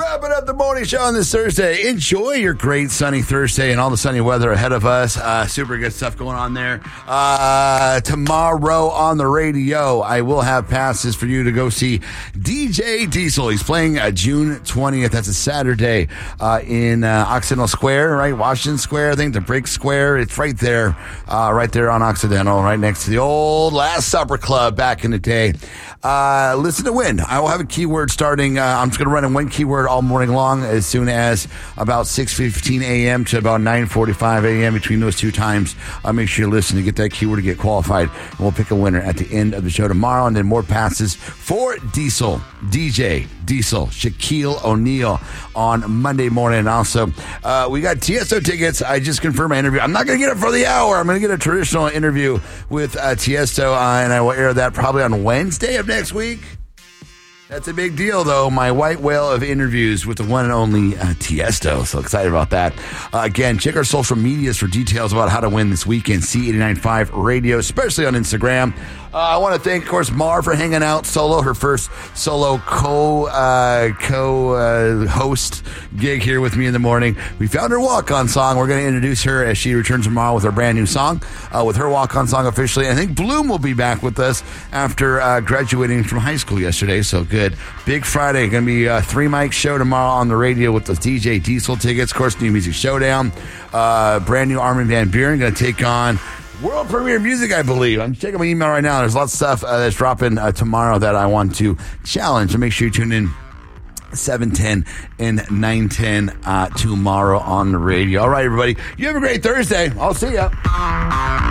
Wrapping up the morning show on this Thursday. Enjoy your great sunny Thursday and all the sunny weather ahead of us. Super good stuff going on there. Tomorrow on the radio, I will have passes for you to go see DJ Diesel. He's playing June 20th. That's a Saturday in Occidental Square, right? Washington Square, I think, the Brick Square. It's right there on Occidental, right next to the old Last Supper Club back in the day. Listen to win. I will have a keyword starting. I'm just going to run in one keyword all morning long as soon as about 6:15 a.m. to about 9:45 a.m. Between those two times, I'll make sure you listen to get that keyword to get qualified. And we'll pick a winner at the end of the show tomorrow, and then more passes for Diesel, DJ Diesel, Shaquille O'Neal on Monday morning. And also, we got Tiesto tickets. I just confirmed my interview. I'm not going to get it for the hour. I'm going to get a traditional interview with Tiesto, and I will air that probably on Wednesday of next week. That's a big deal, though. My white whale of interviews with the one and only Tiesto. So excited about that. Again, check our social medias for details about how to win this weekend. C89.5 Radio, especially on Instagram. I want to thank, of course, Mar for hanging out solo, her first solo co-host gig here with me in the morning. We found her walk-on song. We're going to introduce her as she returns tomorrow with her brand new song, with her walk-on song officially. I think Bloom will be back with us after graduating from high school yesterday, so good. Big Friday. Going to be a 3-mic show tomorrow on the radio with the DJ Diesel tickets. Of course, New Music Showdown. Brand new Armin van Buuren going to take on World Premiere Music, I believe. I'm checking my email right now. There's lots of stuff that's dropping tomorrow that I want to challenge. So make sure you tune in 7:10 and 9:10 tomorrow on the radio. All right, everybody. You have a great Thursday. I'll see ya.